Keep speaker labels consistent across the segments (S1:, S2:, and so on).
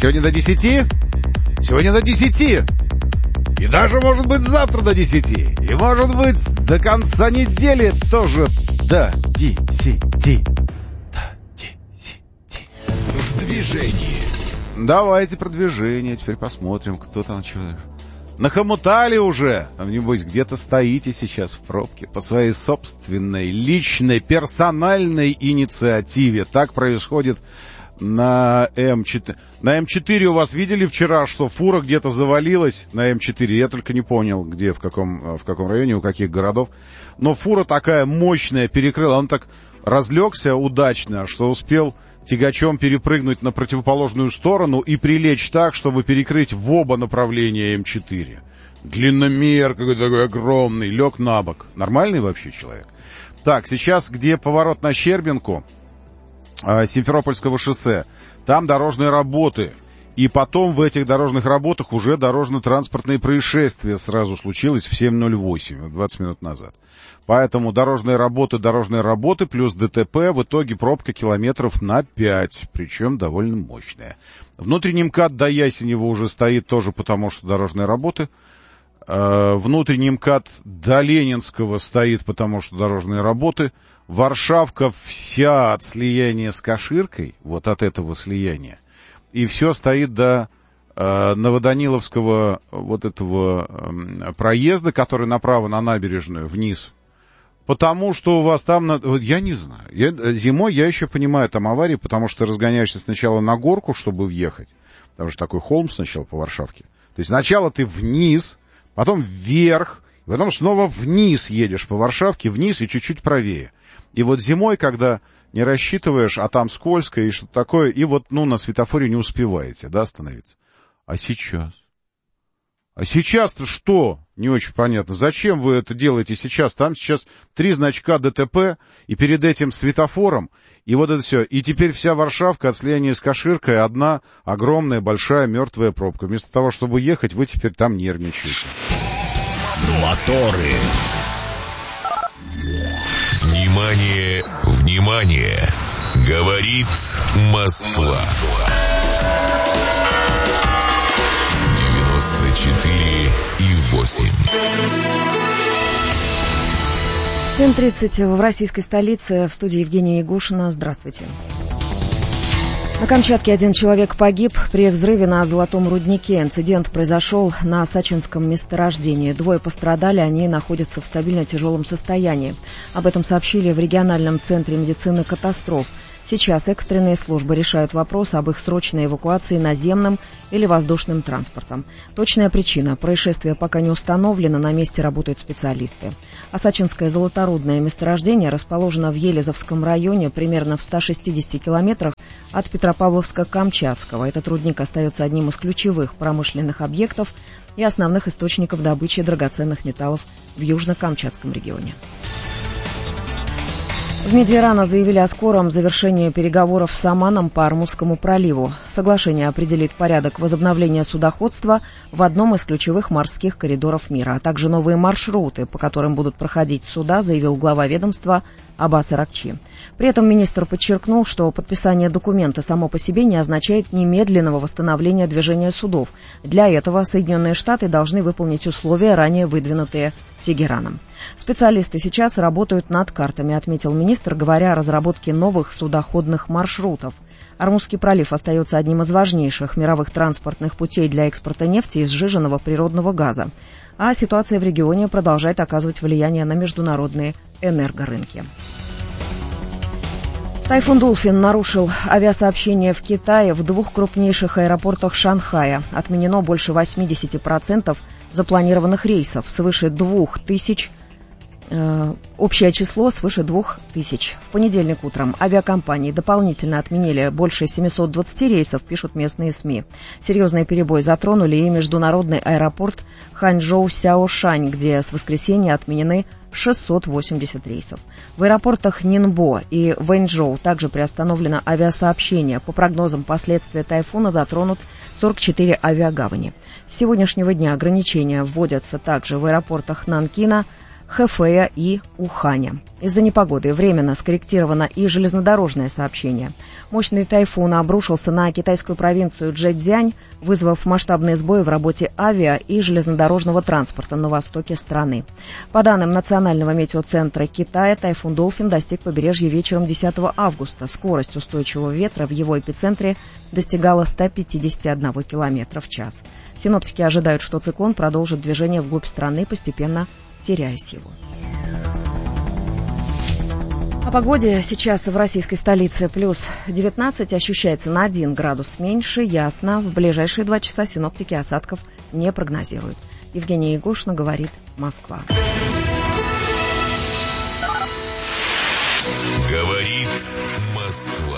S1: Сегодня до 10? Сегодня до 10. И даже, может быть, завтра до 10. И, может быть, до конца недели тоже до 10. До 10.
S2: В движении.
S1: Давайте про движение. Теперь посмотрим, кто там что. Нахомутали уже. Там, небось, где-то стоите сейчас в пробке по своей собственной, личной, персональной инициативе. Так происходит на М4. На М4 у вас видели вчера, что фура где-то завалилась на М4? Я только не понял, где, в каком районе, у каких городов. Но фура такая мощная перекрыла. Он так разлегся удачно, что успел тягачом перепрыгнуть на противоположную сторону и прилечь так, чтобы перекрыть в оба направления М4. Длинномер какой-то такой огромный, лег на бок. Нормальный вообще человек? Так, сейчас где поворот на Щербинку, Симферопольского шоссе, там дорожные работы. И потом в этих дорожных работах уже дорожно-транспортные происшествия сразу случилось в 7:08, 20 минут назад. Поэтому дорожные работы плюс ДТП, в итоге пробка километров на 5, причем довольно мощная. Внутренний МКАД до Ясенева уже стоит тоже потому, что дорожные работы. Внутренний МКАД до Ленинского стоит потому, что дорожные работы. Варшавка вся от слияния с Каширкой, вот от этого слияния. И все стоит до Новоданиловского вот этого проезда, который направо на набережную, вниз. Потому что у вас там, я не знаю, зимой я еще понимаю там аварии, потому что ты разгоняешься сначала на горку, чтобы въехать. Там же такой холм сначала по Варшавке. То есть сначала ты вниз, потом вверх, потом снова вниз едешь по Варшавке, вниз и чуть-чуть правее. И вот зимой, когда не рассчитываешь, а там скользко и что-то такое, и вот, на светофоре не успеваете, да, остановиться. А сейчас? А сейчас-то что? Не очень понятно. Зачем вы это делаете сейчас? Там сейчас 3 значка ДТП, и перед этим светофором, и вот это все. И теперь вся Варшавка от слияния с Каширкой одна огромная, большая, мертвая пробка. Вместо того, чтобы ехать, вы теперь там нервничаете.
S2: Моторы. Внимание, внимание! Говорит Москва. 94,8.
S3: 7:30 в российской столице. В студии Евгения Ягушина. Здравствуйте. На Камчатке 1 человек погиб при взрыве на золотом руднике. Инцидент произошел на Сачинском месторождении. 2 пострадали, они находятся в стабильно тяжелом состоянии. Об этом сообщили в региональном центре медицины катастроф. Сейчас экстренные службы решают вопрос об их срочной эвакуации наземным или воздушным транспортом. Точная причина происшествия пока не установлена, на месте работают специалисты. Сачинское золоторудное месторождение расположено в Елизовском районе, примерно в 160 километрах от Петропавловска-Камчатского. Этот рудник остается одним из ключевых промышленных объектов и основных источников добычи драгоценных металлов в Южно-Камчатском регионе. В МИДе Ирана заявили о скором завершении переговоров с Оманом по Ормузскому проливу. Соглашение определит порядок возобновления судоходства в одном из ключевых морских коридоров мира, а также новые маршруты, по которым будут проходить суда, заявил глава ведомства Аббас Аракчи. При этом министр подчеркнул, что подписание документа само по себе не означает немедленного восстановления движения судов. Для этого Соединенные Штаты должны выполнить условия, ранее выдвинутые Тегераном. Специалисты сейчас работают над картами, отметил министр, говоря о разработке новых судоходных маршрутов. Ормузский пролив остается одним из важнейших мировых транспортных путей для экспорта нефти и сжиженного природного газа. А ситуация в регионе продолжает оказывать влияние на международные энергорынки. Тайфун «Дулфин» нарушил авиасообщение в Китае в 2 крупнейших аэропортах Шанхая. Отменено больше 80% запланированных рейсов, свыше 2000. Общее число свыше 2000. В понедельник утром авиакомпании дополнительно отменили больше 720 рейсов, пишут местные СМИ. Серьезные перебои затронули и международный аэропорт Ханчжоу-Сяошань, где с воскресенья отменены 680 рейсов. В аэропортах Нинбо и Вэньчжоу также приостановлено авиасообщение. По прогнозам, последствия тайфуна затронут 44 авиагавани. С сегодняшнего дня ограничения вводятся также в аэропортах Нанкина, Хэфэя и Уханя. Из-за непогоды временно скорректировано и железнодорожное сообщение. Мощный тайфун обрушился на китайскую провинцию Чжэцзянь, вызвав масштабные сбои в работе авиа и железнодорожного транспорта на востоке страны. По данным Национального метеоцентра Китая, тайфун «Долфин» достиг побережья вечером 10 августа. Скорость устойчивого ветра в его эпицентре достигала 151 км в час. Синоптики ожидают, что циклон продолжит движение вглубь страны, постепенно теряя силу. О погоде сейчас в российской столице плюс 19, ощущается на 1 градус меньше, ясно. В ближайшие 2 часа синоптики осадков не прогнозируют. Евгения Егошина, говорит Москва.
S2: Говорит Москва.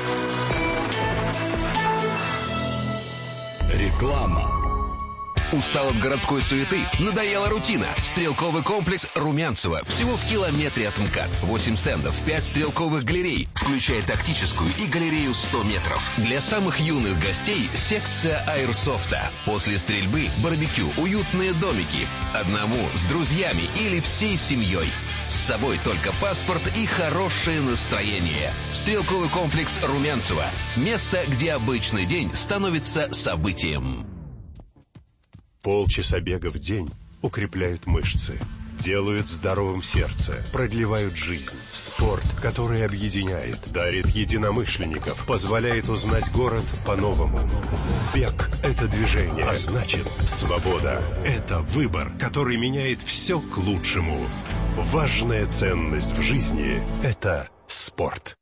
S4: Реклама. Устал от городской суеты? Надоела рутина. Стрелковый комплекс Румянцево. Всего в километре от МКАД. 8 стендов, 5 стрелковых галерей, включая тактическую и галерею 100 метров. Для самых юных гостей секция аэрсофта. После стрельбы барбекю, уютные домики. Одному, с друзьями или всей семьей. С собой только паспорт и хорошее настроение. Стрелковый комплекс Румянцево. Место, где обычный день становится событием.
S5: Полчаса бега в день укрепляют мышцы, делают здоровым сердце, продлевают жизнь. Спорт, который объединяет, дарит единомышленников, позволяет узнать город по-новому. Бег – это движение, а значит, свобода – это выбор, который меняет все к лучшему. Важная ценность в жизни – это спорт.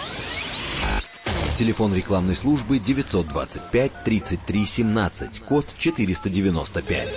S6: Телефон рекламной службы 925 33 17, код 495.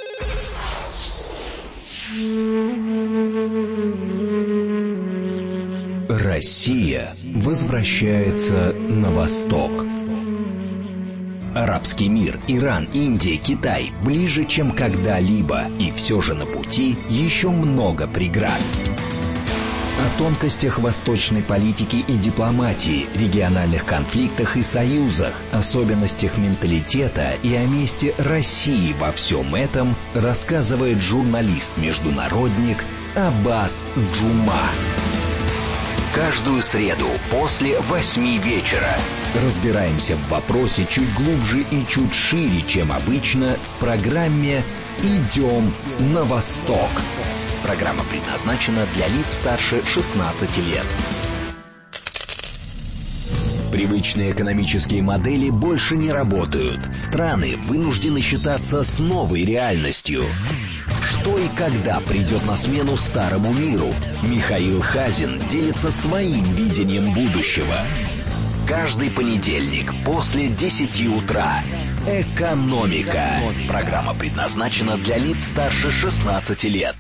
S6: Россия возвращается на восток. Арабский мир, Иран, Индия, Китай ближе, чем когда-либо, и все же на пути еще много преград. О тонкостях восточной политики и дипломатии, региональных конфликтах и союзах, особенностях менталитета и о месте России во всем этом рассказывает журналист-международник Аббас Джума. Каждую среду после 8 вечера разбираемся в вопросе чуть глубже и чуть шире, чем обычно, в программе «Идем на восток». Программа предназначена для лиц старше 16 лет. Привычные экономические модели больше не работают. Страны вынуждены считаться с новой реальностью. Что и когда придет на смену старому миру? Михаил Хазин делится своим видением будущего. Каждый понедельник после 10 утра. «Экономика». Программа предназначена для лиц старше 16 лет.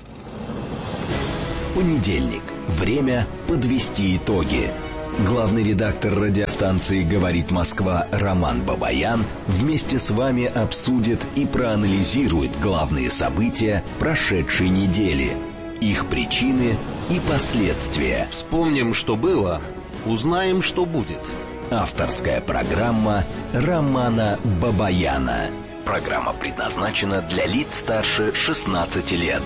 S6: Понедельник. Время подвести итоги. Главный редактор радиостанции «Говорит Москва» Роман Бабаян вместе с вами обсудит и проанализирует главные события прошедшей недели, их причины и последствия.
S7: Вспомним, что было, узнаем, что будет.
S6: Авторская программа Романа Бабаяна. Программа предназначена для лиц старше 16 лет.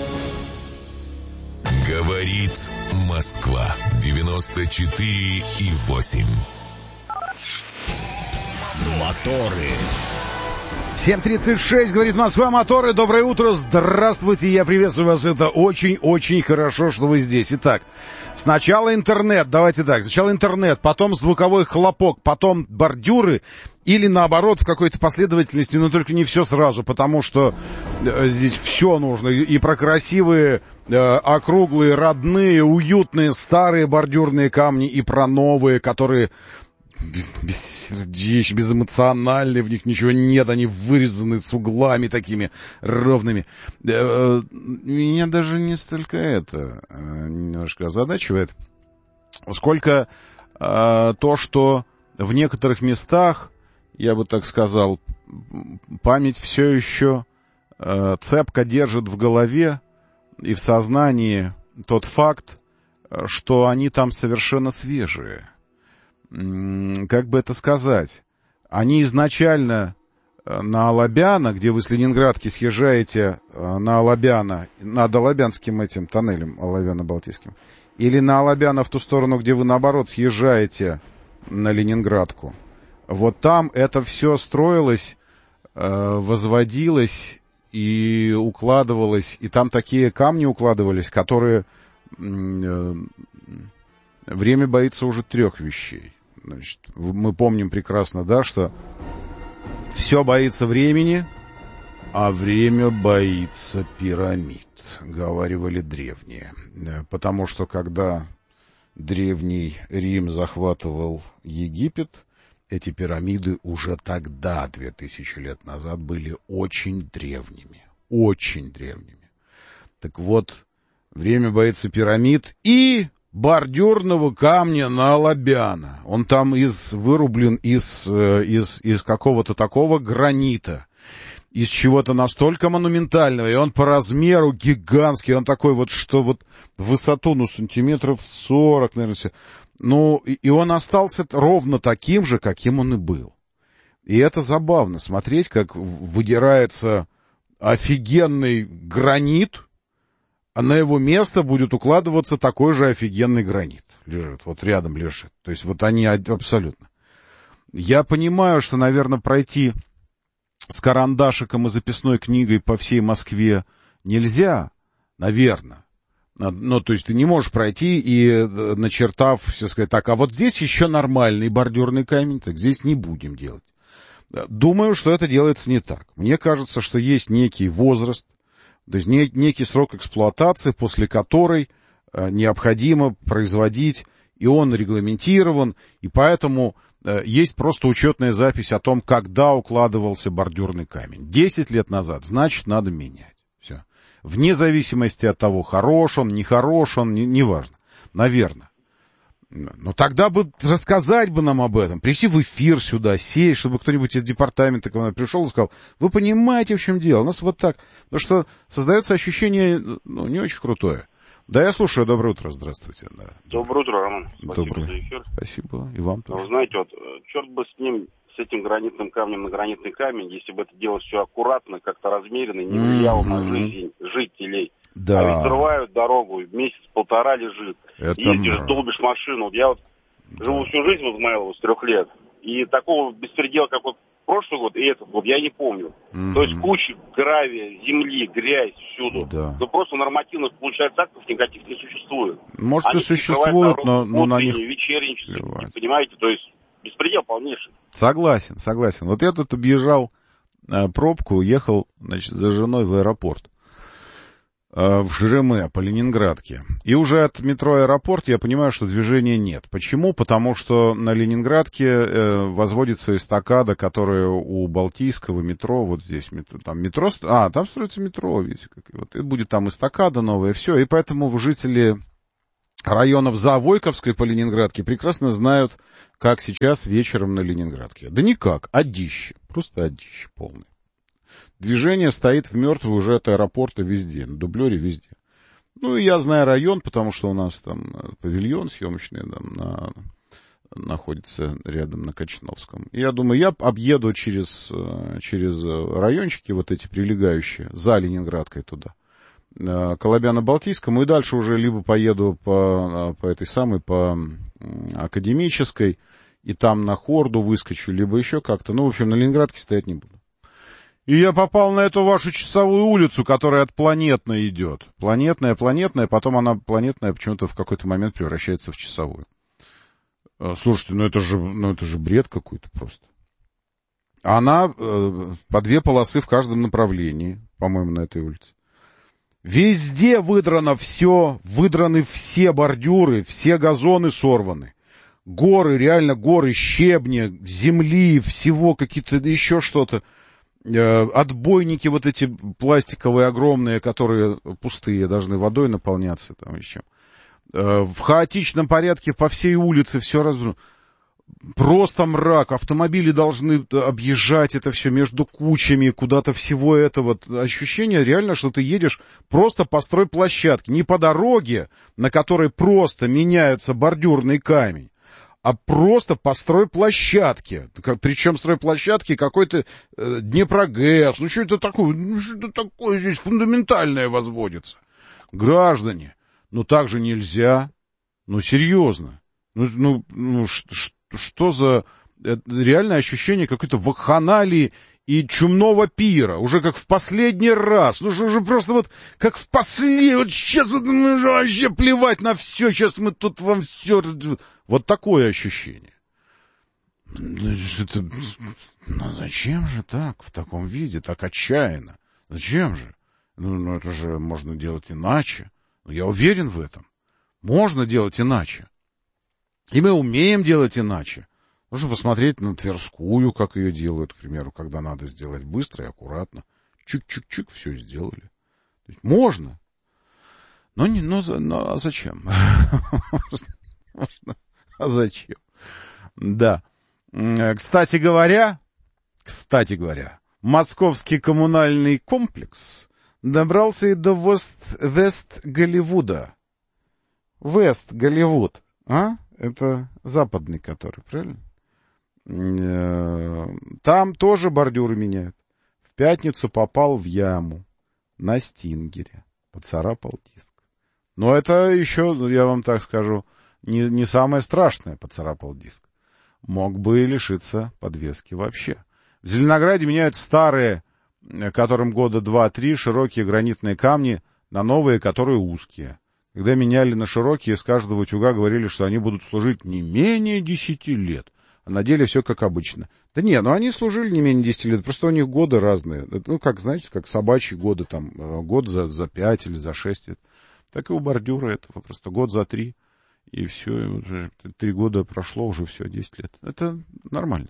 S2: Говорит Москва. 94,8.
S4: Моторы.
S1: 7:36, говорит Москва, моторы. Доброе утро, здравствуйте, я приветствую вас. Это очень-очень хорошо, что вы здесь. Итак, сначала интернет, давайте так. Сначала интернет, потом звуковой хлопок, потом бордюры. Или наоборот, в какой-то последовательности, но только не все сразу, потому что здесь все нужно. И про красивые, округлые, родные, уютные, старые бордюрные камни, и про новые, которые бессердечные, безэмоциональные, в них ничего нет, они вырезаны с углами такими ровными. Меня даже не столько это немножко озадачивает, сколько то, что в некоторых местах, я бы так сказал, память все еще цепко держит в голове и в сознании тот факт, что они там совершенно свежие. Как бы это сказать? Они изначально на Алабяна, где вы с Ленинградки съезжаете на Алабяна, над Алабянским этим тоннелем, Алабяно-Балтийским, или на Алабяна в ту сторону, где вы, наоборот, съезжаете на Ленинградку, вот там это все строилось, возводилось и укладывалось, и там такие камни укладывались, которые... Время боится уже 3 вещей. Значит, мы помним прекрасно, да, что все боится времени, а время боится пирамид, говаривали древние. Потому что когда Древний Рим захватывал Египет, эти пирамиды уже тогда, 2000 лет назад, были очень древними. Очень древними. Так вот, время боится пирамид и бордюрного камня на Алабяна. Он там вырублен из какого-то такого гранита, из чего-то настолько монументального, и он по размеру гигантский, он такой вот, что вот в высоту, сантиметров 40, наверное. И он остался ровно таким же, каким он и был. И это забавно смотреть, как выдирается офигенный гранит, а на его место будет укладываться такой же офигенный гранит. Лежит, вот рядом лежит. То есть вот они абсолютно. Я понимаю, что, наверное, пройти с карандашиком и записной книгой по всей Москве нельзя, наверное. То есть ты не можешь пройти и, начертав, все сказать, так, а вот здесь еще нормальный бордюрный камень, так здесь не будем делать. Думаю, что это делается не так. Мне кажется, что есть некий возраст, то есть некий срок эксплуатации, после которой необходимо производить, и он регламентирован, и поэтому есть просто учетная запись о том, когда укладывался бордюрный камень. 10 лет назад, значит, надо менять. Все. Вне зависимости от того, хорош он, нехорош он, неважно. Наверное. Но тогда бы рассказать бы нам об этом, прийти в эфир сюда, сесть, чтобы кто-нибудь из департамента ко мне пришел и сказал, вы понимаете, в чем дело, у нас вот так. Потому что создается ощущение, не очень крутое. Да, я слушаю, доброе утро, здравствуйте. Да.
S8: Доброе утро, Роман.
S1: Доброе.
S8: Спасибо за эфир.
S1: Спасибо, и вам тоже.
S8: Вы знаете, вот, черт бы с ним, с этим гранитным камнем на гранитный камень, если бы это делалось все аккуратно, как-то размеренно, не влияло на жизнь жителей.
S1: Да.
S8: А ведь взрывают дорогу, месяц-полтора лежит.
S1: Это
S8: ездишь, долбишь машину. Вот я вот живу всю жизнь в Измайлово с 3 лет. И такого беспредела, как вот прошлый год и этот год, я не помню. То есть куча гравия, земли, грязь всюду.
S1: Да.
S8: Но просто нормативных, получается, актов никаких не существует.
S1: Может,
S8: они
S1: и существуют, но на них...
S8: вечерничество, понимаете, то есть беспредел полнейший.
S1: Согласен. Вот я тут объезжал пробку, ехал, значит, за женой в аэропорт. В Жиреме по Ленинградке. И уже от метро «Аэропорт» я понимаю, что движения нет. Почему? Потому что на Ленинградке возводится эстакада, которая у Балтийского метро, вот здесь метро, там строится метро, видите, вот, и будет там эстакада новая, все. И поэтому жители районов за Войковской по Ленинградке прекрасно знают, как сейчас вечером на Ленинградке. Да никак, одище, просто одище полное. Движение стоит в мертвую уже от аэропорта везде, на дублере везде. И я знаю район, потому что у нас там павильон съемочный там находится рядом на Кочновском. И я думаю, я объеду через райончики вот эти прилегающие, за Ленинградкой туда, к Алабяно-Балтийскому, и дальше уже либо поеду по Академической, и там на Хорду выскочу, либо еще как-то. В общем, на Ленинградке стоять не буду. И я попал на эту вашу Часовую улицу, которая от Планетной идет. Планетная, потом она Планетная почему-то в какой-то момент превращается в Часовую. Слушайте, это же бред какой-то просто. Она по 2 полосы в каждом направлении, по-моему, на этой улице. Везде выдрано все, выдраны все бордюры, все газоны сорваны. Горы, реально горы, щебня, земли, всего какие-то, еще что-то. Отбойники вот эти пластиковые огромные, которые пустые, должны водой наполняться там еще. В хаотичном порядке по всей улице все разбросано. Просто мрак. Автомобили должны объезжать это все между кучами, куда-то всего этого. Ощущение реально, что ты едешь просто по стройплощадке. Не по дороге, на которой просто меняется бордюрный камень, а просто по стройплощадке. Причем стройплощадке какой-то Днепрогэс. Ну, что это такое? Ну, что это такое здесь фундаментальное возводится? Граждане, ну, так же нельзя. Ну, серьезно. Что за реальное ощущение какой-то вакханалии и чумного пира, уже как в последний раз, ну что уже просто вот как в последний, вот сейчас вот, ну, вообще плевать на все, сейчас мы тут вам все, вот такое ощущение. Ну зачем же так, в таком виде, так отчаянно? Зачем же? Ну это же можно делать иначе. Я уверен в этом. Можно делать иначе. И мы умеем делать иначе. Нужно посмотреть на Тверскую, как ее делают, к примеру, когда надо сделать быстро и аккуратно. Чик-чик-чик, все сделали. То есть можно. Но а зачем? Можно. А зачем? Да. Кстати говоря, московский коммунальный комплекс добрался и до Вест-Голливуда. Вест-Голливуд, а? Это западный который, правильно? Там тоже бордюры меняют. В пятницу попал в яму на Стингере. Поцарапал диск. Но это еще, я вам так скажу, не самое страшное, поцарапал диск. Мог бы и лишиться подвески вообще. В Зеленограде меняют старые, которым года 2-3, широкие гранитные камни на новые, которые узкие. Когда меняли на широкие, с каждого утюга говорили, что они будут служить не менее 10 лет. А на деле все как обычно. Да не, ну они служили не менее 10 лет, просто у них годы разные. Ну, как, знаете, как собачьи годы, там, год за 5 или за 6 лет. Так и у бордюра этого просто год за 3. И все, 3 года прошло, уже все, 10 лет. Это нормально.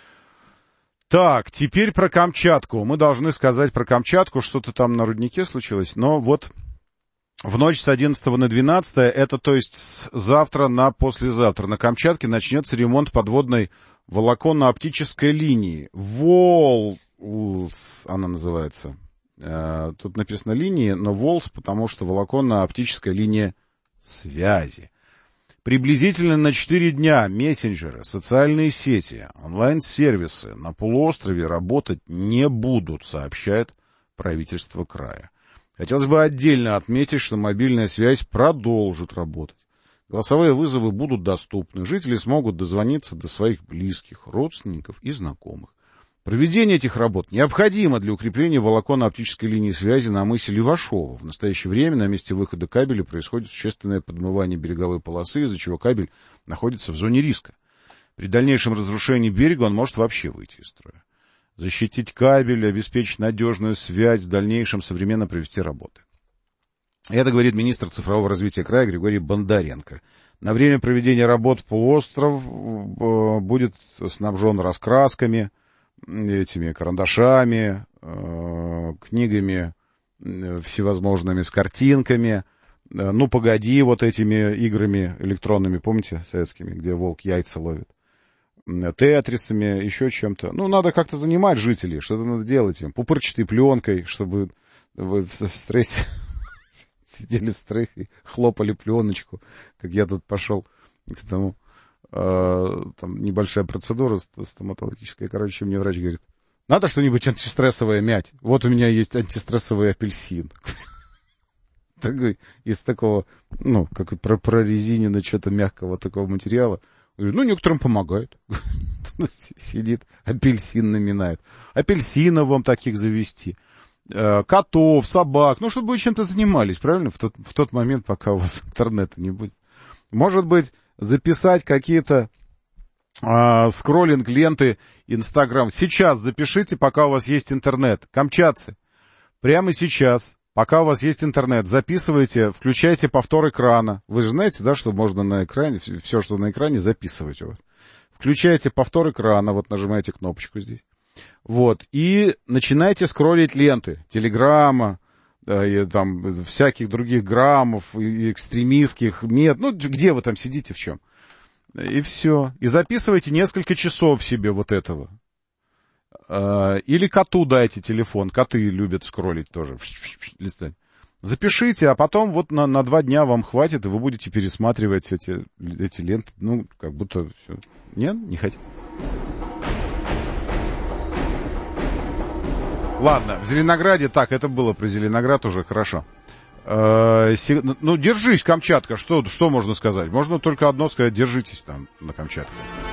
S1: Так, теперь про Камчатку. Мы должны сказать про Камчатку, что-то там на руднике случилось, но вот... В ночь с 11 на 12, это то есть с завтра на послезавтра, на Камчатке начнется ремонт подводной волоконно-оптической линии. Волс она называется. Тут написано линии, но Волс, потому что волоконно-оптическая линия связи. Приблизительно на 4 дня мессенджеры, социальные сети, онлайн-сервисы на полуострове работать не будут, сообщает правительство края. Хотелось бы отдельно отметить, что мобильная связь продолжит работать. Голосовые вызовы будут доступны. Жители смогут дозвониться до своих близких, родственников и знакомых. Проведение этих работ необходимо для укрепления волоконно-оптической линии связи на мысе Левашова. В настоящее время на месте выхода кабеля происходит существенное подмывание береговой полосы, из-за чего кабель находится в зоне риска. При дальнейшем разрушении берега он может вообще выйти из строя. Защитить кабель, обеспечить надежную связь, в дальнейшем современно провести работы. Это говорит министр цифрового развития края Григорий Бондаренко. На время проведения работ полуостров будет снабжен раскрасками, этими карандашами, книгами всевозможными, с картинками. Ну, погоди, вот этими играми электронными, помните, советскими, где волк яйца ловит. Тетрисами, еще чем-то. Ну, надо как-то занимать жителей, что-то надо делать им. Пупырчатой пленкой, чтобы вы в стрессе сидели в стрессе, хлопали пленочку, как я тут пошел к тому. Там небольшая процедура стоматологическая. Короче, мне врач говорит, надо что-нибудь антистрессовое мять. Вот у меня есть антистрессовый апельсин. Такой, из такого, ну, как прорезиненного, что-то мягкого такого материала. Ну, некоторым помогает. Сидит, апельсин наминает. Апельсинов вам таких завести. Котов, собак. Ну, чтобы вы чем-то занимались, правильно? В тот момент, пока у вас интернета не будет. Может быть, записать какие-то скроллинг ленты Инстаграм. Сейчас запишите, пока у вас есть интернет. Камчатцы, прямо сейчас, пока у вас есть интернет, записывайте, включайте повтор экрана. Вы же знаете, да, что можно на экране, все, что на экране, записывать у вас. Включайте повтор экрана, вот нажимаете кнопочку здесь. Вот, и начинайте скроллить ленты Телеграма, и там всяких других граммов, и экстремистских мет. Ну, где вы там сидите, в чем? И все. И записывайте несколько часов себе вот этого. Или коту дайте телефон. Коты любят скроллить тоже. Листать. Запишите, а потом вот на 2 дня вам хватит, и вы будете пересматривать эти ленты. Ну, как будто все. Нет, не хотите? Ладно, в Зеленограде, так, это было про Зеленоград уже, хорошо. Ну, держись, Камчатка, что можно сказать? Можно только одно сказать, держитесь там на Камчатке.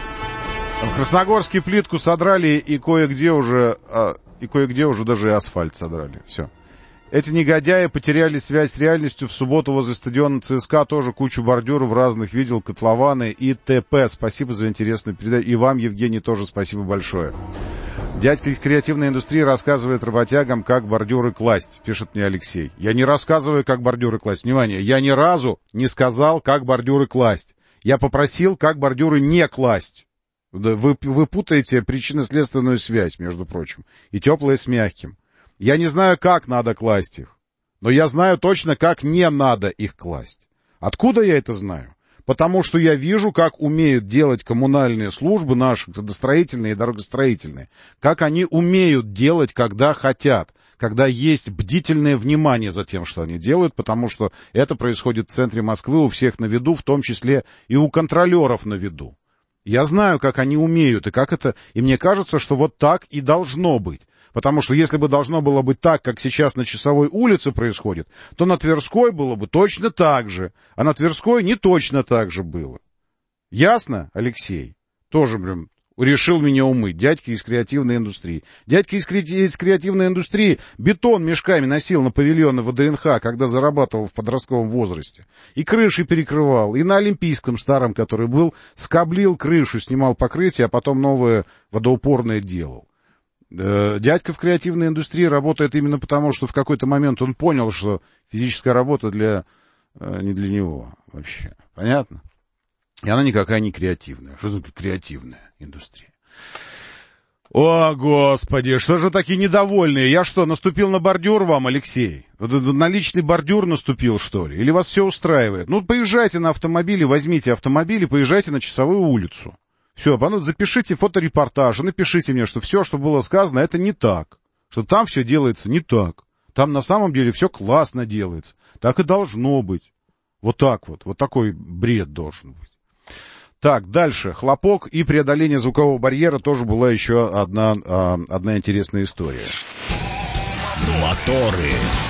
S1: В Красногорске плитку содрали, и кое-где уже даже и асфальт содрали. Все. Эти негодяи потеряли связь с реальностью. В субботу возле стадиона ЦСКА тоже кучу бордюров разных видел, котлованы и т.п. Спасибо за интересную передачу. И вам, Евгений, тоже спасибо большое. Дядька из креативной индустрии рассказывает работягам, как бордюры класть, пишет мне Алексей. Я не рассказываю, как бордюры класть. Внимание, я ни разу не сказал, как бордюры класть. Я попросил, как бордюры не класть. Вы путаете причинно-следственную связь, между прочим, и теплое с мягким. Я не знаю, как надо класть их, но я знаю точно, как не надо их класть. Откуда я это знаю? Потому что я вижу, как умеют делать коммунальные службы наши, градостроительные и дорогостроительные, как они умеют делать, когда хотят, когда есть бдительное внимание за тем, что они делают, потому что это происходит в центре Москвы, у всех на виду, в том числе и у контролеров на виду. Я знаю, как они умеют, и мне кажется, что вот так и должно быть. Потому что если бы должно было быть так, как сейчас на Часовой улице происходит, то на Тверской было бы точно так же, а на Тверской не точно так же было. Ясно, Алексей? Тоже, решил меня умыть. Дядька из креативной индустрии. Дядька из креативной индустрии бетон мешками носил на павильоны ВДНХ, когда зарабатывал в подростковом возрасте. И крыши перекрывал. И на Олимпийском старом, который был, скоблил крышу, снимал покрытие, а потом новое водоупорное делал. Дядька в креативной индустрии работает именно потому, что в какой-то момент он понял, что физическая работа не для него вообще. Понятно? И она никакая не креативная. Что такое креативная индустрия? О, Господи, что же такие недовольные? Я что, наступил на бордюр вам, Алексей? На личный бордюр наступил, что ли? Или вас все устраивает? Ну, поезжайте на автомобиле, возьмите автомобиль и поезжайте на Часовую улицу. Все, запишите фоторепортаж, напишите мне, что все, что было сказано, это не так. Что там все делается не так. Там на самом деле все классно делается. Так и должно быть. Вот так вот. Вот такой бред должен быть. Так, дальше. Хлопок и преодоление звукового барьера тоже была еще одна интересная история.
S6: Моторы.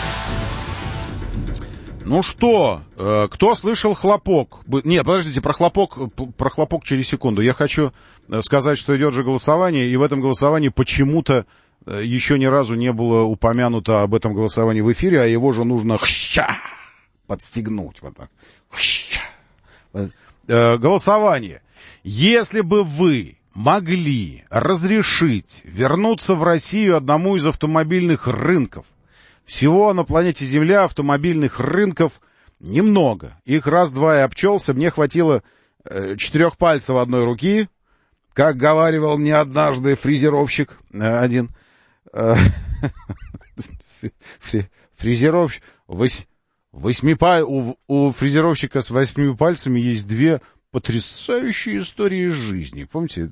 S1: Ну что, кто слышал хлопок? Не, подождите, про хлопок через секунду. Я хочу сказать, что идет же голосование, и в этом голосовании почему-то еще ни разу не было упомянуто об этом голосовании в эфире, а его же нужно подстегнуть. Вот так. Голосование. Если бы вы могли разрешить вернуться в Россию одному из автомобильных рынков, всего на планете Земля автомобильных рынков немного. Их раз-два и обчелся. Мне хватило 4 пальцев одной руки, как говаривал мне однажды фрезеровщик один. Фрезеровщик. У фрезеровщика с 8 пальцами есть 2 потрясающие истории из жизни. Помните?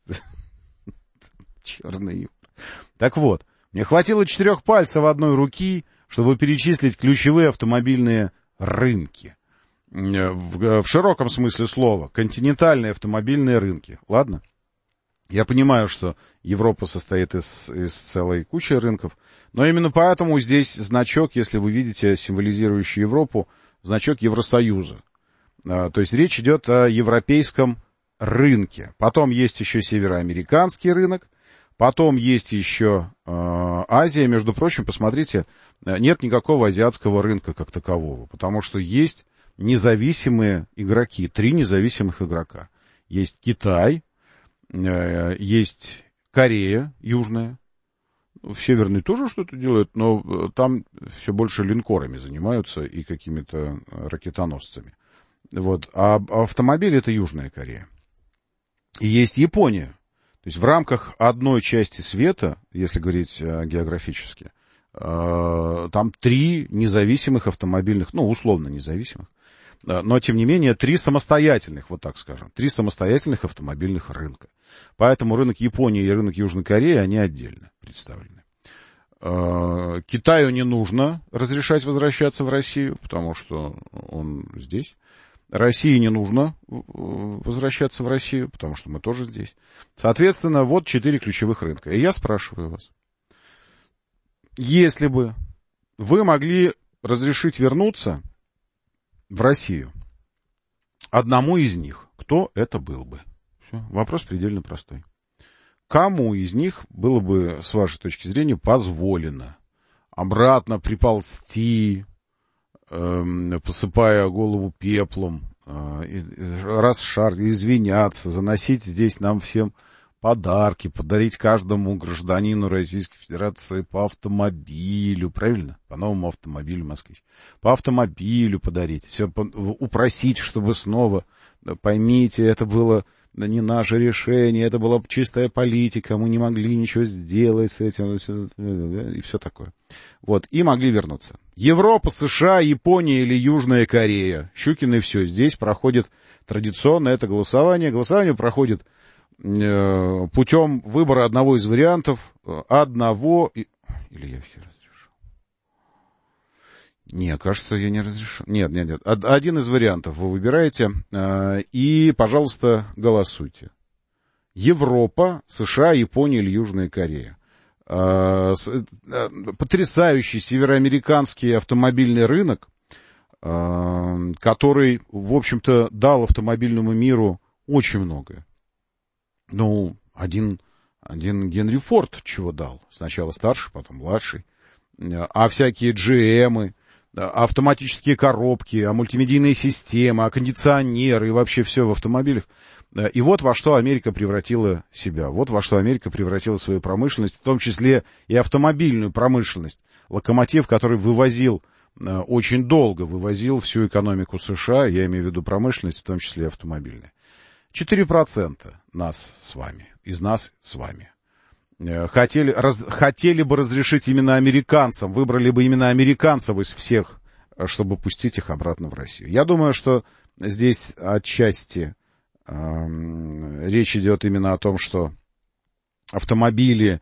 S1: Черный юмор. Так вот. Мне хватило 4 пальцев одной руки, чтобы перечислить ключевые автомобильные рынки. В широком смысле слова. Континентальные автомобильные рынки. Ладно? Я понимаю, что Европа состоит из целой кучи рынков, но именно поэтому здесь значок, если вы видите, символизирующий Европу, значок Евросоюза. То есть речь идет о европейском рынке. Потом есть еще североамериканский рынок. Потом есть еще Азия. Между прочим, посмотрите, нет никакого азиатского рынка как такового, потому что есть независимые игроки, 3 независимых игрока. Есть Китай, есть Корея Южная, в Северной тоже что-то делают, но там все больше линкорами занимаются и какими-то ракетоносцами. Вот. А автомобиль — это Южная Корея. И есть Япония. То есть в рамках одной части света, если говорить географически, там 3 независимых автомобильных, условно независимых, но тем не менее 3 самостоятельных, вот так скажем, 3 самостоятельных автомобильных рынка. Поэтому рынок Японии и рынок Южной Кореи, они отдельно представлены. Китаю не нужно разрешать возвращаться в Россию, потому что он здесь. России не нужно возвращаться в Россию, потому что мы тоже здесь. Соответственно, вот 4 ключевых рынка. И я спрашиваю вас, если бы вы могли разрешить вернуться в Россию одному из них, кто это был бы? Все. Вопрос предельно простой. Кому из них было бы, с вашей точки зрения, позволено обратно приползти, посыпая голову пеплом, извиняться, заносить здесь нам всем подарки, подарить каждому гражданину Российской Федерации по автомобилю, правильно? По новому автомобилю «Москвич». По автомобилю подарить, все упросить, чтобы снова, поймите, это было не наше решение, это была чистая политика, мы не могли ничего сделать с этим, и все такое. Вот, и могли вернуться. Европа, США, Япония или Южная Корея. Щукин и все. Здесь проходит традиционно это голосование. Голосование проходит путем выбора одного из вариантов, или я все разрешил? Нет, кажется, я не разрешил. Нет. Один из вариантов вы выбираете, и, пожалуйста, голосуйте. Европа, США, Япония или Южная Корея. Потрясающий североамериканский автомобильный рынок, который, в общем-то, дал автомобильному миру очень многое. Ну, один Генри Форд чего дал? Сначала старший, потом младший. А всякие GM-ы, автоматические коробки, мультимедийные системы, кондиционеры и вообще все в автомобилях. И вот во что Америка превратила себя. Вот во что Америка превратила свою промышленность, в том числе и автомобильную промышленность. Локомотив, который очень долго вывозил всю экономику США, я имею в виду промышленность, в том числе и автомобильную. 4% из нас с вами. Хотели бы разрешить именно американцам, выбрали бы именно американцев из всех, чтобы пустить их обратно в Россию. Я думаю, что здесь отчасти речь идет именно о том, что автомобильная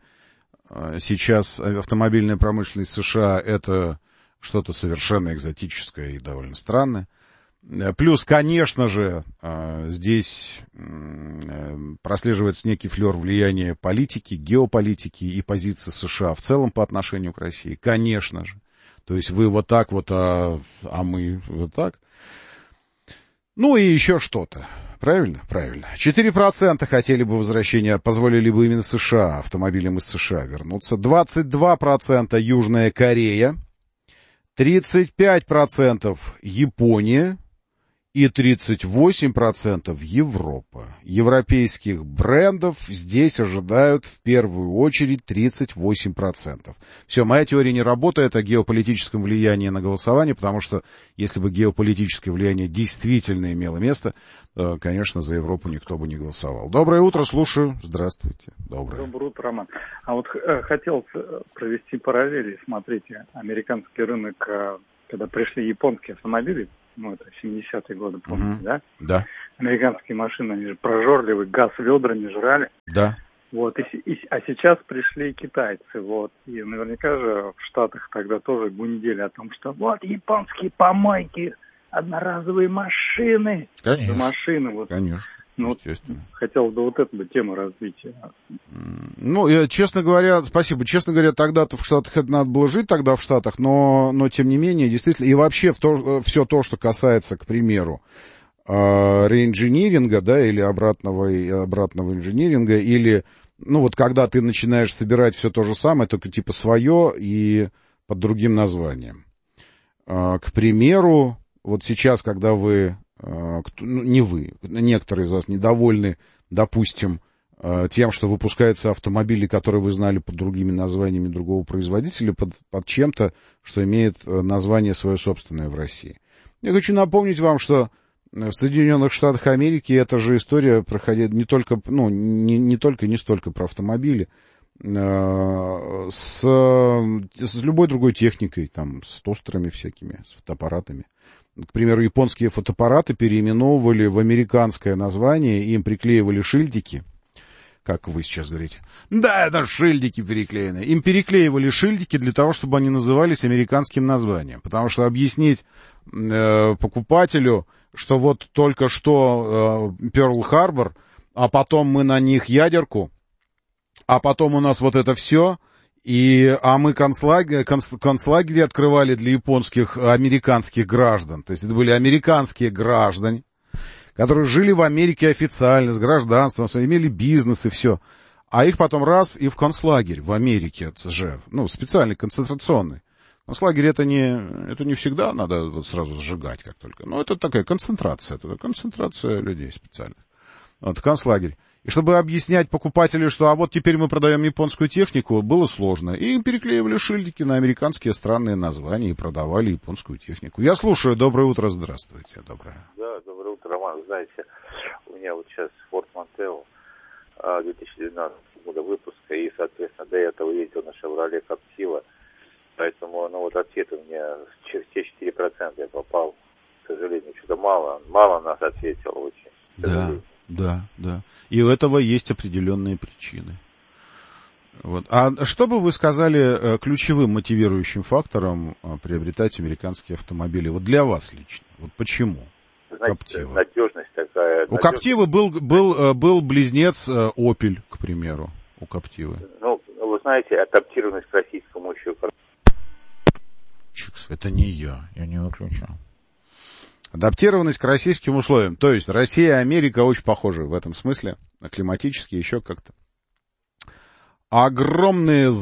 S1: промышленность США — это что-то совершенно экзотическое и довольно странное. Плюс, конечно же, здесь прослеживается некий флер влияния политики, геополитики и позиции США в целом по отношению к России. Конечно же. То есть вы вот так вот, а мы вот так. Ну и еще что-то. Правильно? Правильно. 4% хотели бы возвращения, позволили бы именно США, автомобилям из США вернуться. 22% Южная Корея. 35% Япония. И 38% Европа. Европейских брендов здесь ожидают в первую очередь 38%. Все, моя теория не работает о геополитическом влиянии на голосование, потому что если бы геополитическое влияние действительно имело место, то, конечно, за Европу никто бы не голосовал. Доброе утро, слушаю. Здравствуйте. Доброе утро,
S9: Роман. А вот хотел провести параллели. Смотрите, американский рынок, когда пришли японские автомобили, это 70-е годы, помните, да?
S1: Да.
S9: Американские машины, они же прожорливые, газ ведрами жрали.
S1: Да.
S9: Вот, а сейчас пришли китайцы, вот, и наверняка же в Штатах тогда тоже гундели о том, что вот японские помойки, одноразовые машины.
S1: Конечно.
S9: Машины, вот.
S1: Конечно.
S9: Естественно. Хотелось бы вот эту тему развития.
S1: Честно говоря, спасибо. Честно говоря, тогда-то в Штатах это надо было жить тогда в Штатах, но тем не менее, действительно, и вообще все то, что касается, к примеру, реинжиниринга, да, или обратного инжиниринга, или, когда ты начинаешь собирать все то же самое, только типа свое и под другим названием. К примеру, вот сейчас, когда вы, не вы, некоторые из вас недовольны, допустим, тем, что выпускаются автомобили, которые вы знали под другими названиями другого производителя, под чем-то, что имеет название свое собственное в России. Я хочу напомнить вам, что в Соединенных Штатах Америки эта же история проходит не только про автомобили, с любой другой техникой, там, с тостерами всякими, с фотоаппаратами. К примеру, японские фотоаппараты переименовывали в американское название, им приклеивали шильдики, как вы сейчас говорите. Да, это шильдики переклеены. Им переклеивали шильдики для того, чтобы они назывались американским названием. Потому что объяснить покупателю, что вот только что Пёрл-Харбор, а потом мы на них ядерку, а потом у нас вот это все, а мы концлагеря открывали для японских, американских граждан. То есть это были американские граждане, которые жили в Америке официально, с гражданством, имели бизнес и все. А их потом раз и в концлагерь в Америке, это же, специальный концентрационный. Концлагерь это не всегда надо вот сразу сжигать, как только. Но это такая концентрация людей специальных. Вот, концлагерь. И чтобы объяснять покупателю, что вот теперь мы продаем японскую технику, было сложно. И им переклеивали шильдики на американские странные названия и продавали японскую технику. Я слушаю. Доброе утро, здравствуйте. Доброе.
S10: Да, доброе утро, Роман. Знаете, у меня вот сейчас Ford Mondeo 2012 года выпуска, и, соответственно, до этого ездил на Chevrolet Captiva. Поэтому, ответ у меня все 4% я попал. К сожалению, что-то мало нас ответило очень.
S1: Да. И у этого есть определенные причины. Вот. А что бы вы сказали ключевым мотивирующим фактором приобретать американские автомобили? Вот для вас лично. Вот почему?
S10: Знаете, надежность такая.
S1: У Captiva был близнец Opel, к примеру. У Captiva.
S10: Вы знаете, адаптированность к российскому еще.
S1: Это не я не выключал. Адаптированность к российским условиям. То есть Россия и Америка очень похожи в этом смысле. Климатически еще как-то. Огромные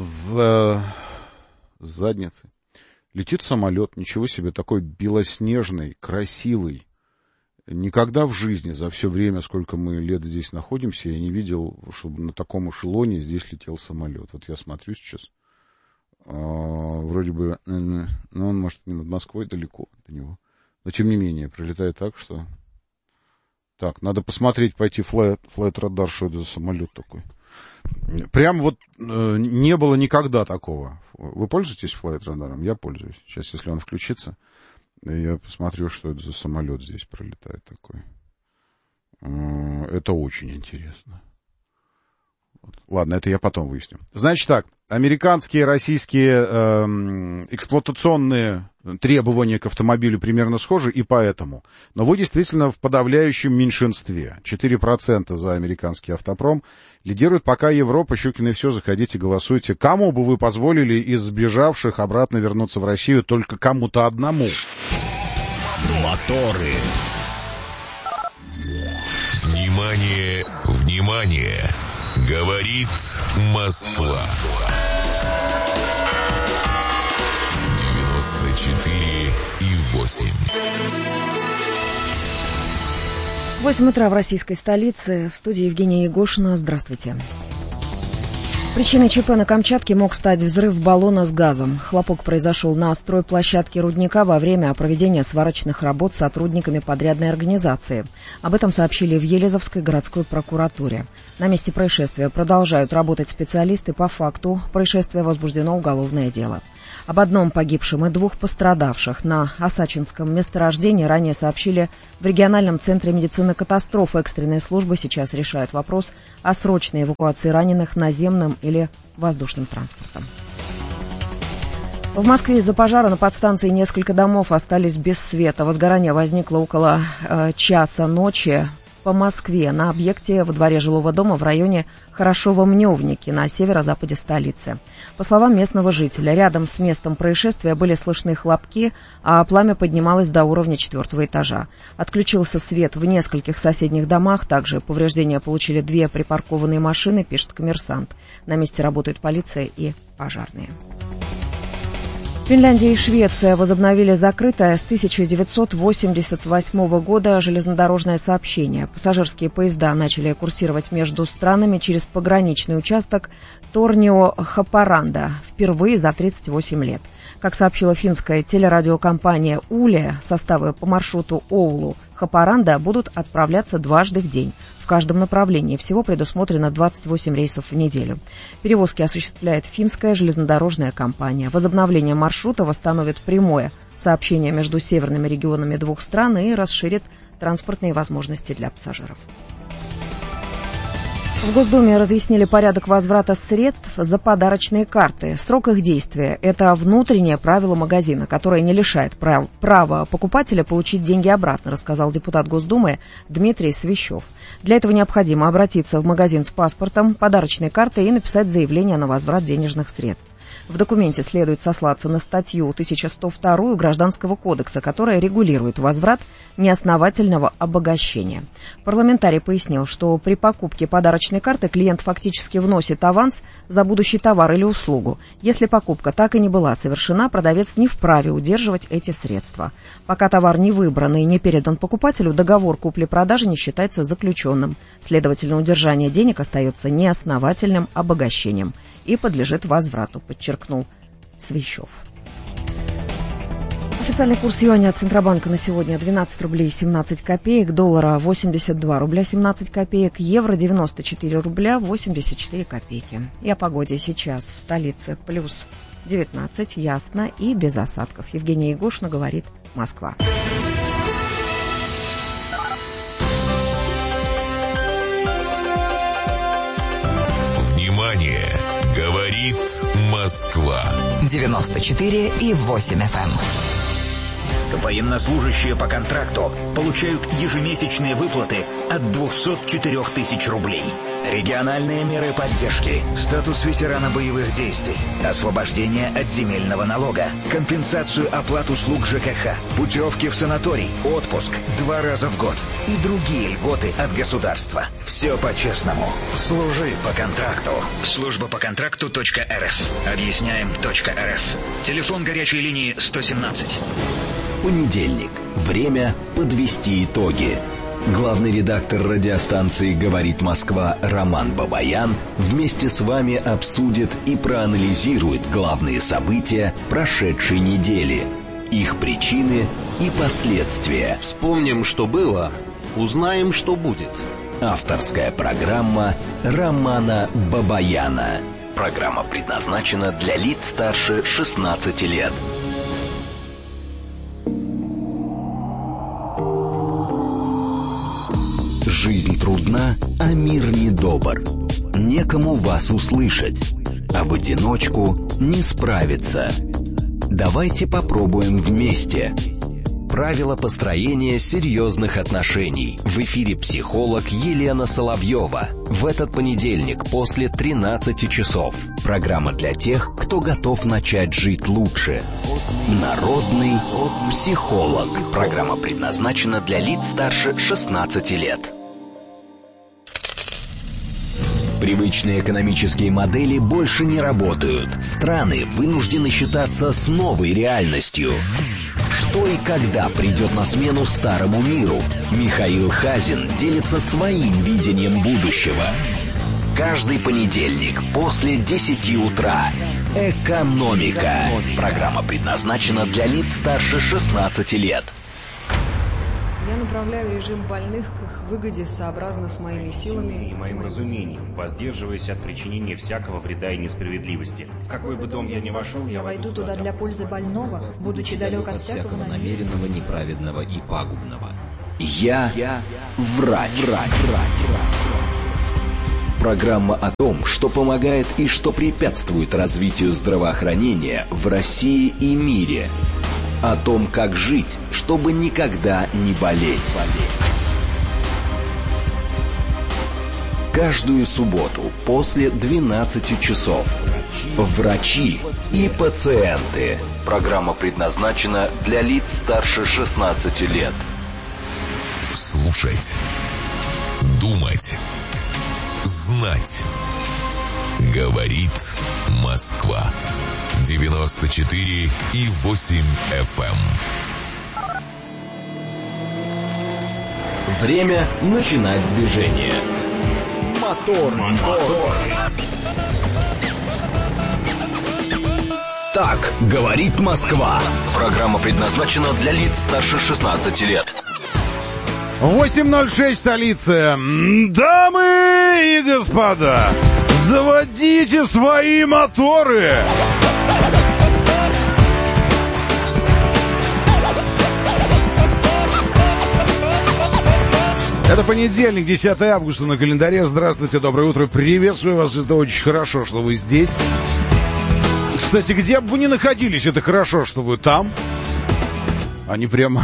S1: задницы. Летит самолет, ничего себе, такой белоснежный, красивый. Никогда в жизни, за все время, сколько мы лет здесь находимся, я не видел, чтобы на таком эшелоне здесь летел самолет. Вот я смотрю сейчас. Вроде бы, он, может, над Москвой далеко до него. Но, тем не менее, прилетает так, что... Так, надо посмотреть, пойти флайт-радар, что это за самолет такой. Прям вот не было никогда такого. Вы пользуетесь флайт-радаром? Я пользуюсь. Сейчас, если он включится, я посмотрю, что это за самолет здесь пролетает такой. Это очень интересно. Ладно, это я потом выясню. Значит так, американские и российские эксплуатационные требования к автомобилю примерно схожи, и поэтому. Но вы действительно в подавляющем меньшинстве. 4% за американский автопром. Лидирует пока Европа. Щукины, все, заходите, голосуйте. Кому бы вы позволили из сбежавших обратно вернуться в Россию? Только кому-то одному.
S2: Моторы. Внимание, внимание! Говорит Москва. 94,8.
S3: 8 утра в российской столице. В студии Евгения Егошина. Здравствуйте. Причиной ЧП на Камчатке мог стать взрыв баллона с газом. Хлопок произошел на стройплощадке рудника во время проведения сварочных работ сотрудниками подрядной организации. Об этом сообщили в Елизовской городской прокуратуре. На месте происшествия продолжают работать специалисты. По факту происшествия возбуждено уголовное дело. Об одном погибшем и 2 пострадавших на Осачинском месторождении ранее сообщили в региональном центре медицины катастроф. Экстренные службы сейчас решают вопрос о срочной эвакуации раненых наземным или воздушным транспортом. В Москве из-за пожара на подстанции несколько домов остались без света. Возгорание возникло около часа ночи по Москве на объекте во дворе жилого дома в районе Хорошово-Мневники на северо-западе столицы. По словам местного жителя, рядом с местом происшествия были слышны хлопки, а пламя поднималось до уровня 4-го этажа. Отключился свет в нескольких соседних домах. Также повреждения получили 2 припаркованные машины, пишет «Коммерсант». На месте работают полиция и пожарные. Финляндия и Швеция возобновили закрытое с 1988 года железнодорожное сообщение. Пассажирские поезда начали курсировать между странами через пограничный участок Торнио-Хапаранда впервые за 38 лет. Как сообщила финская телерадиокомпания «Уле», составы по маршруту Оулу-Хапаранда будут отправляться дважды в день в каждом направлении. Всего предусмотрено 28 рейсов в неделю. Перевозки осуществляет финская железнодорожная компания. Возобновление маршрута восстановит прямое сообщение между северными регионами 2 стран и расширит транспортные возможности для пассажиров. В Госдуме разъяснили порядок возврата средств за подарочные карты. Срок их действия – это внутреннее правило магазина, которое не лишает права покупателя получить деньги обратно, рассказал депутат Госдумы Дмитрий Свищев. Для этого необходимо обратиться в магазин с паспортом, подарочной картой и написать заявление на возврат денежных средств. В документе следует сослаться на статью 1102 Гражданского кодекса, которая регулирует возврат неосновательного обогащения. Парламентарий пояснил, что при покупке подарочной карты клиент фактически вносит аванс за будущий товар или услугу. Если покупка так и не была совершена, продавец не вправе удерживать эти средства. Пока товар не выбран и не передан покупателю, договор купли-продажи не считается заключенным. Следовательно, удержание денег остается неосновательным обогащением и подлежит возврату, подчеркнул Свищев. Официальный курс юаня от Центробанка на сегодня 12 рублей 17 копеек, доллара 82 рубля 17 копеек, евро 94 рубля 84 копейки. И о погоде сейчас в столице плюс 19, ясно и без осадков. Евгения Егошина говорит «Москва».
S2: Внимание! Говорит Москва.
S11: 94,8 FM. Военнослужащие по контракту получают ежемесячные выплаты от 204 тысяч рублей. Региональные меры поддержки, статус ветерана боевых действий, освобождение от земельного налога, компенсацию оплат услуг ЖКХ, путевки в санаторий, отпуск 2 раза в год и другие льготы от государства. Все по-честному. Служи по контракту. Служба по контракту.рф. Объясняем.рф. Телефон горячей линии 117.
S6: Понедельник. Время подвести итоги. Главный редактор радиостанции «Говорит Москва» Роман Бабаян вместе с вами обсудит и проанализирует главные события прошедшей недели, их причины и последствия.
S7: Вспомним, что было, узнаем, что будет.
S6: Авторская программа Романа Бабаяна. Программа предназначена для лиц старше 16 лет. Жизнь трудна, а мир недобр. Некому вас услышать, а в одиночку не справиться. Давайте попробуем вместе. Правила построения серьезных отношений. В эфире психолог Елена Соловьева. В этот понедельник после 13 часов. Программа для тех, кто готов начать жить лучше. Народный психолог. Программа предназначена для лиц старше 16 лет. Привычные экономические модели больше не работают. Страны вынуждены считаться с новой реальностью. Что и когда придет на смену старому миру? Михаил Хазин делится своим видением будущего. Каждый понедельник после 10 утра. Экономика. Программа предназначена для лиц старше 16 лет.
S12: Я направляю режим больных к их выгоде сообразно с моими силами
S13: и моим разумением, воздерживаясь от причинения всякого вреда и несправедливости. В какой бы дом я ни вошел, я войду туда
S12: для пользы больного, будучи далек от всякого
S6: намеренного, неправедного и пагубного. Я врач. Программа о том, что помогает и что препятствует развитию здравоохранения в России и мире. О том, как жить, чтобы никогда не болеть. Каждую субботу после 12 часов. Врачи и пациенты. Программа предназначена для лиц старше 16 лет.
S2: Слушать. Думать. Знать. Говорит Москва. 94,8 FM.
S6: Время начинать движение. Мотор. Так говорит Москва. Программа предназначена для лиц старше 16 лет.
S1: 8:06 столица. Дамы и господа, заводите свои моторы. Это понедельник, 10 августа на календаре. Здравствуйте, доброе утро, приветствую вас. Это очень хорошо, что вы здесь. Кстати, где бы вы ни находились, это хорошо, что вы там, а не прямо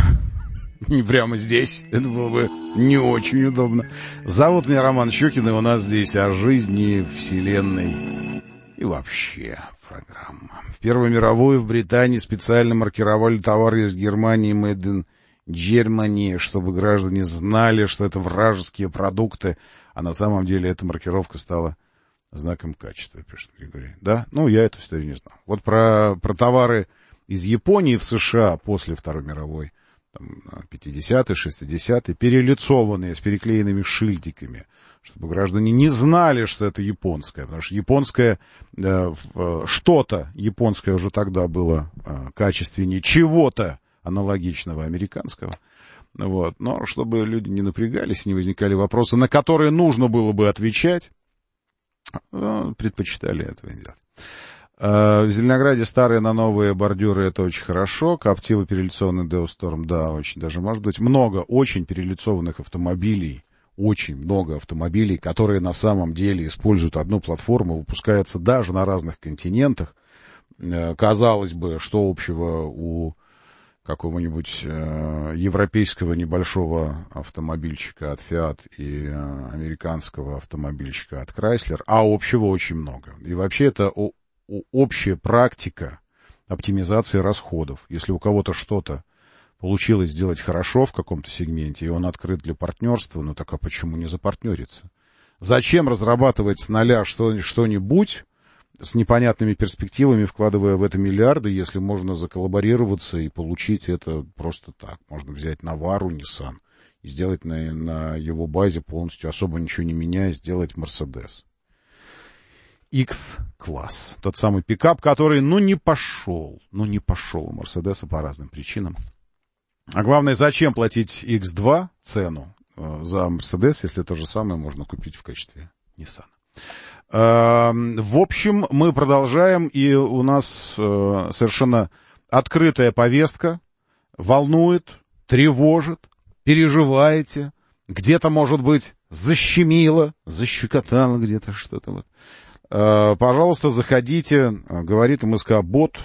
S1: здесь. Это было бы не очень удобно. Зовут меня Роман Щукин, и у нас здесь о жизни, вселенной и вообще программа. В Первую мировую в Британии специально маркировали товары из Германии Made in Germany, чтобы граждане знали, что это вражеские продукты, а на самом деле эта маркировка стала знаком качества, пишет Григорий. Да? Ну, я эту историю не знал. Вот про товары из Японии в США после Второй мировой, там, 50-е, 60-е, перелицованные с переклеенными шильдиками, чтобы граждане не знали, что это японское, потому что японское, что-то японское уже тогда было качественнее чего-то аналогичного американского. Вот. Но чтобы люди не напрягались, не возникали вопросы, на которые нужно было бы отвечать, предпочитали этого не делать. В Зеленограде старые на новые бордюры, это очень хорошо. Коптива перелицованный Деусторм, да, очень даже может быть. Много очень перелицованных автомобилей, очень много автомобилей, которые на самом деле используют одну платформу, выпускаются даже на разных континентах. Казалось бы, что общего у какого-нибудь европейского небольшого автомобильчика от Fiat и американского автомобильчика от Chrysler, а общего очень много. И вообще это общая практика оптимизации расходов. Если у кого-то что-то получилось сделать хорошо в каком-то сегменте, и он открыт для партнерства, ну так а почему не запартнериться? Зачем разрабатывать с нуля что-нибудь с непонятными перспективами, вкладывая в это миллиарды, если можно заколлаборироваться и получить это просто так? Можно взять Навару, Nissan и сделать на его базе полностью, особо ничего не меняя, сделать Mercedes X-класс. Тот самый пикап, который, не пошел у Мерседеса по разным причинам. А главное, зачем платить X2 цену за Mercedes, если то же самое можно купить в качестве Nissan? В общем, мы продолжаем, и у нас совершенно открытая повестка. Волнует, тревожит, переживаете. Где-то, может быть, защемило, защекотало где-то что-то. Вот. Пожалуйста, заходите. Говорит МСК-бот,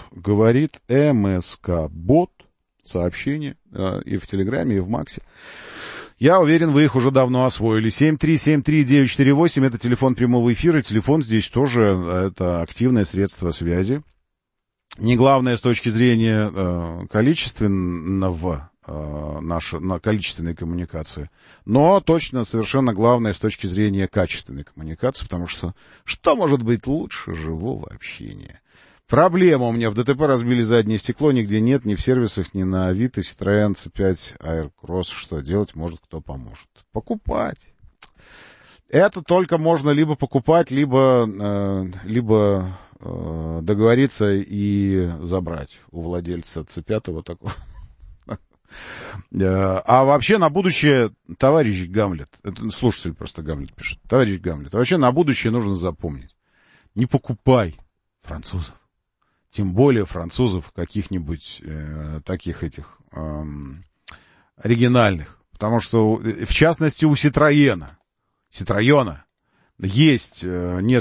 S1: сообщение и в Телеграме, и в Максе. Я уверен, вы их уже давно освоили. 7373948, это телефон прямого эфира. Телефон здесь тоже, это активное средство связи. Не главное с точки зрения количественной коммуникации, но точно совершенно главное с точки зрения качественной коммуникации, потому что может быть лучше живого общения? Проблема у меня. В ДТП разбили заднее стекло, нигде нет, ни в сервисах, ни на Авито. Citroёn C5 Aircross. Что делать? Может, кто поможет? Покупать. Это только можно либо покупать, либо договориться и забрать у владельца C5 такого. А вообще на будущее, товарищ Гамлет, это слушатель просто Гамлет пишет, товарищ Гамлет, вообще на будущее нужно запомнить: не покупай французов. Тем более французов каких-нибудь таких оригинальных. Потому что, в частности, у Citroёна есть несколько